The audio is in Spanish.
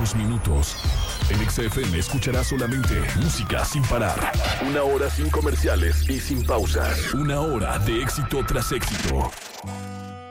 próximos minutos, en XFM escucharás solamente música sin parar. 1 hora sin comerciales y sin pausas. 1 hora de éxito tras éxito.